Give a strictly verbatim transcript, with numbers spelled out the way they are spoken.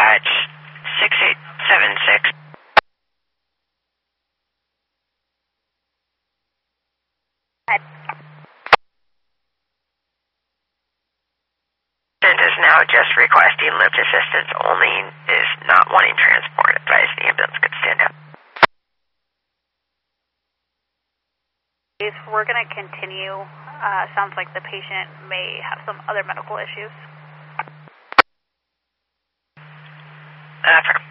dispatch six eight seven six. Patient is now just requesting lift assistance only, is not wanting transport. Advise the ambulance could stand up. We're going to continue. Uh, sounds like the patient may have some other medical issues. Affirm.